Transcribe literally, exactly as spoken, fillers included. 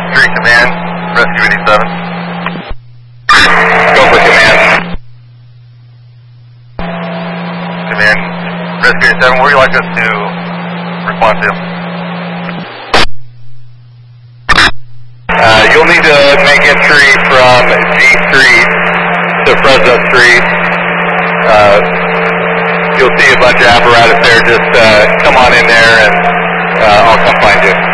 Street Command, Rescue eighty-seven. Go for command. Command, Rescue eighty-seven, where would you like us to respond to? Uh, you'll need to make entry from G Street to Fresno Street. Uh, you'll see a bunch of apparatus there. Just uh, come on in there and uh, I'll come find you.